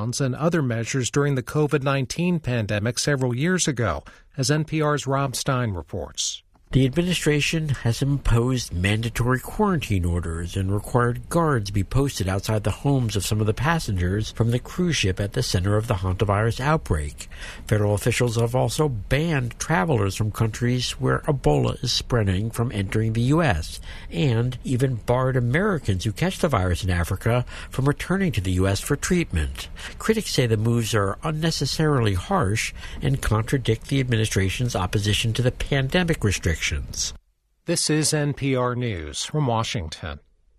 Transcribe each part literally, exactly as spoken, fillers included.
lockdowns and other measures during the covid nineteen pandemic several years ago, as N P R's Rob Stein reports. The administration has imposed mandatory quarantine orders and required guards be posted outside the homes of some of the passengers from the cruise ship at the center of the hantavirus outbreak. Federal officials have also banned travelers from countries where Ebola is spreading from entering the U S, and even barred Americans who catch the virus in Africa from returning to the U S for treatment. Critics say the moves are unnecessarily harsh and contradict the administration's opposition to the pandemic restrictions. This is N P R News from Washington.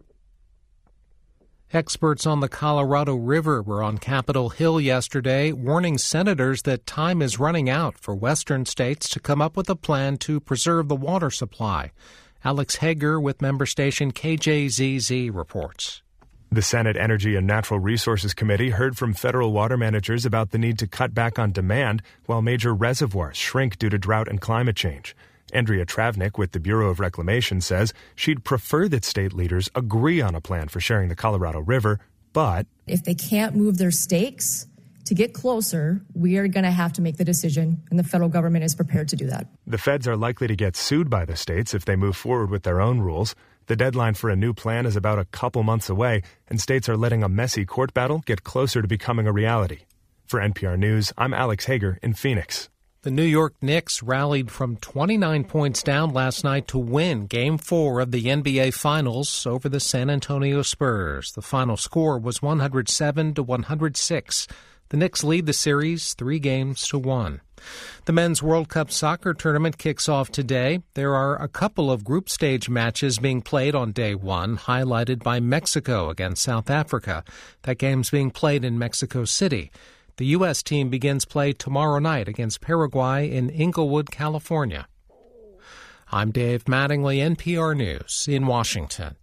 Experts on the Colorado River were on Capitol Hill yesterday, warning senators that time is running out for western states to come up with a plan to preserve the water supply. Alex Hager with member station K J Z Z reports. The Senate Energy and Natural Resources Committee heard from federal water managers about the need to cut back on demand while major reservoirs shrink due to drought and climate change. Andrea Travnik with the Bureau of Reclamation says she'd prefer that state leaders agree on a plan for sharing the Colorado River, but if they can't move their stakes to get closer, we are going to have to make the decision, and the federal government is prepared to do that. The feds are likely to get sued by the states if they move forward with their own rules. The deadline for a new plan is about a couple months away, and states are letting a messy court battle get closer to becoming a reality. For N P R News, I'm Alex Hager in Phoenix. The New York Knicks rallied from twenty-nine points down last night to win Game four of the N B A Finals over the San Antonio Spurs. The final score was one hundred seven to one hundred six. The Knicks lead the series three games to one. The Men's World Cup soccer tournament kicks off today. There are a couple of group stage matches being played on day one, highlighted by Mexico against South Africa. That game's being played in Mexico City. The U S team begins play tomorrow night against Paraguay in Inglewood, California. I'm Dave Mattingly, N P R News in Washington.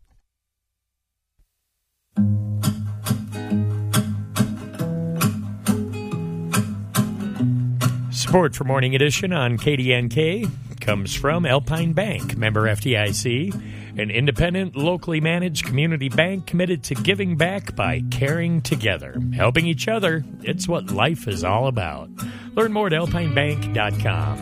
Support for Morning Edition on K D N K comes from Alpine Bank, member F D I C, an independent, locally managed community bank committed to giving back by caring together. Helping each other, it's what life is all about. Learn more at alpine bank dot com.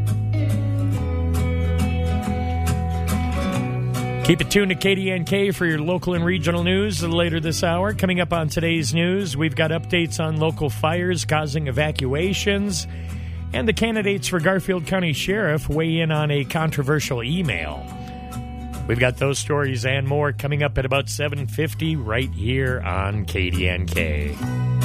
Keep it tuned to K D N K for your local and regional news later this hour. Coming up on today's news, we've got updates on local fires causing evacuations, and the candidates for Garfield County Sheriff weigh in on a controversial email. We've got those stories and more coming up at about seven fifty right here on K D N K.